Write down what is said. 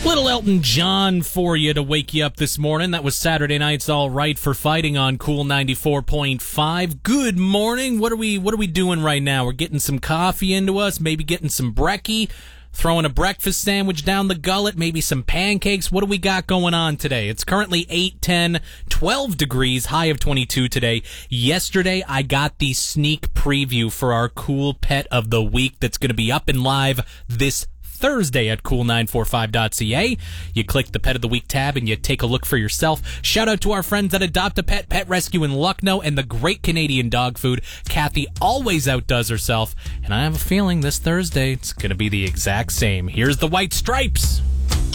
Little Elton John for you to wake you up this morning. That was Saturday Night's All Right for Fighting on Cool 94.5. Good morning. What are we doing right now? We're getting some coffee into us, maybe getting some brekkie, throwing a breakfast sandwich down the gullet, maybe some pancakes. What do we got going on today? It's currently 8, 10, 12 degrees, high of 22 today. Yesterday, I got the sneak preview for our Cool Pet of the Week that's going to be up and live this Thursday at cool945.ca. You click the Pet of the Week tab and you take a look for yourself. Shout out to our friends at Adopt a Pet, Pet Rescue in Lucknow, and the great Canadian dog food. Kathy always outdoes herself, and I have a feeling this Thursday it's going to be the exact same. Here's the White Stripes.